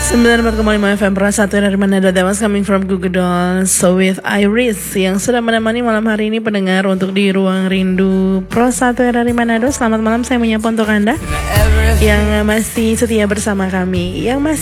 94,5 FM Pro 1 dari Manado. That was coming from Google Dolls. So with Iris yang sudah menemani malam hari ini pendengar untuk di Ruang Rindu Pro 1 dari Manado. Selamat malam, saya menyapa untuk Anda yang masih setia bersama kami, yang masih